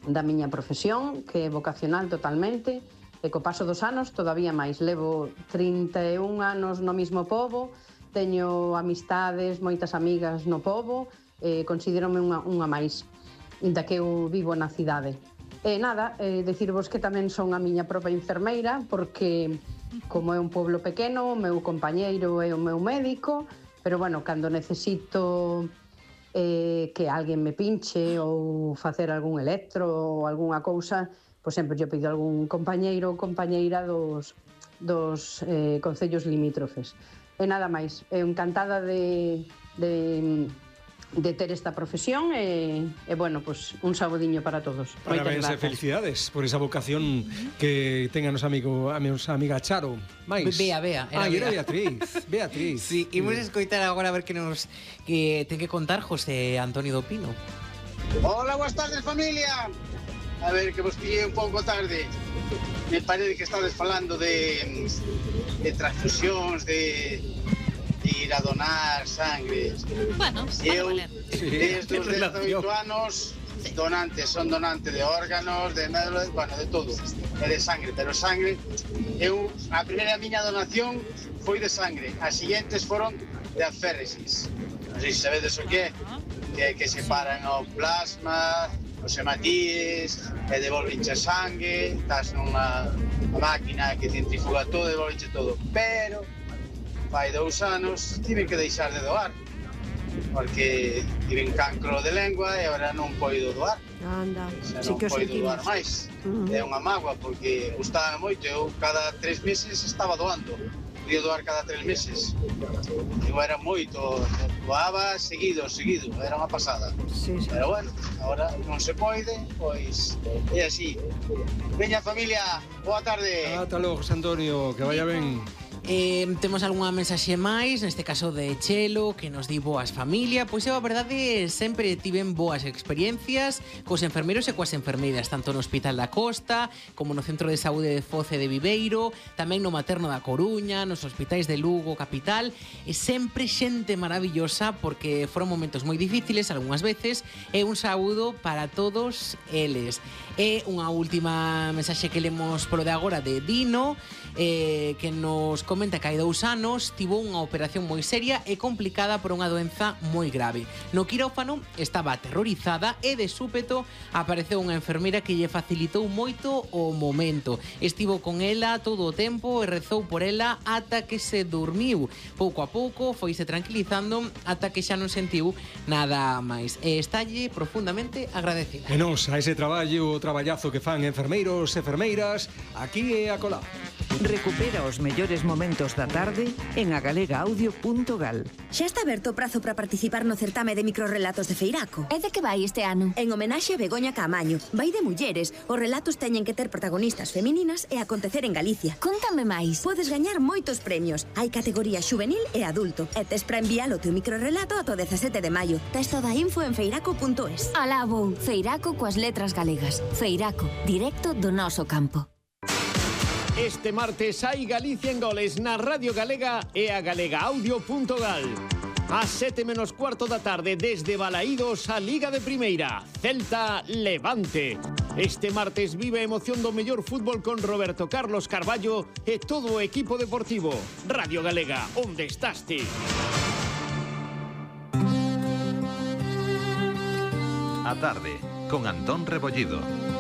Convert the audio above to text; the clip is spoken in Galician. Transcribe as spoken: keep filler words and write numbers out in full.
da miña profesión, que é vocacional totalmente, e co paso dos anos todavía máis. Levo trinta e un anos no mismo pobo, teño amistades, moitas amigas no pobo, e considérome unha, unha máis, inda que eu vivo na cidade. E nada, eh, decirvos que tamén son a miña propia enfermeira, porque como é un pueblo pequeno, o meu compañeiro é o meu médico, pero bueno, cando necesito eh, que alguén me pinche ou facer algún electro ou algunha cousa, pois sempre yo pido algún compañeiro ou compañeira dos, dos eh, concellos limítrofes. E nada máis, eu encantada de, de, de ter esta profesión e, e bueno, pues, un sabudiño para todos. Parabéns e felicidades por esa vocación que ten a nosa amigo, a nosa amiga Charo. Mais. Bea, Bea. Ah, era Beatriz. Beatriz. Sí, imos escoitar agora a ver que nos que ten que contar José Antonio do Pino. Hola, boas tardes, familia. A ver, que vos pillei un pouco tarde. Me parece que estades falando de, de transfusións, de, de ir a donar sangre. Bueno, eu, vale, desde os dezanove anos, donante, son donante de órganos, de médula, bueno, de todo, e de sangre, pero sangre, eu, a primeira miña donación foi de sangre, as siguientes foron de aféresis. Non sei se sabedes o que é, que, que separan o plasma, os hematíes, e devolvenche sangue, estás nunha máquina que centrifuga todo, devolvenche todo, pero fai dous anos tive que deixar de doar, porque tive cancro de lengua e agora non poido doar. Anda, xa sí non que o poido sentimos. doar máis. Uh -huh. É unha mágoa, porque gustaba moito, eu cada tres meses estaba doando. Podía doar cada tres meses. Eu era moito, doaba seguido, seguido, era unha pasada. Sí, sí. Pero bueno, agora non se pode, pois é así. Veña familia, boa tarde. Ata logo, José Antonio, que vaya ben. Eh, temos algunha mensaxe máis, neste caso de Chelo, que nos di boas familia. Pois eu, a verdade, sempre tiven boas experiencias cos enfermeiros e coas enfermeiras, tanto no Hospital da Costa, como no Centro de Saúde de Foce de Viveiro, tamén no Materno da Coruña, nos hospitais de Lugo, capital, e sempre xente maravillosa, porque foron momentos moi difíciles, algunhas veces, e un saúdo para todos eles. E unha última mensaxe que lemos polo de agora de Dino, eh, que nos comenta que hai dous anos tivo unha operación moi seria e complicada por unha doenza moi grave. No quirófano estaba aterrorizada e de súpeto apareceu unha enfermeira que lle facilitou moito o momento. Estivo con ela todo o tempo e rezou por ela ata que se dormiu. Pouco a pouco foise tranquilizando ata que xa non sentiu nada máis. E estalle profundamente agradecida. E nos, a ese traballo, o traballazo que fan enfermeiros e enfermeiras, aquí e acolá. Recupera os mellores momentos da tarde en agalegaaudio punto gal. Xa está aberto o prazo para participar no certame de microrelatos de Feiraco. E de que vai este ano? En homenaxe a Begoña Caamaño. Vai de mulleres. Os relatos teñen que ter protagonistas femininas e acontecer en Galicia. Contame máis. Podes gañar moitos premios. Hai categoría xuvenil e adulto. E tes para enviar o teu microrelato ata o dezasete de maio. Tes toda a info en feiraco punto es. Alá vou. Feiraco coas letras galegas. Feiraco, directo do noso campo. Este martes hai Galicia en goles na Radio Galega e a galegaaudio punto gal. A sete menos cuarto da tarde desde Balaídos a Liga de Primeira. Celta Levante. Este martes vive a emoción do mellor fútbol con Roberto Carlos Carballo e todo o equipo deportivo. Radio Galega, onde estás ti? A tarde, con Antón Rebollido.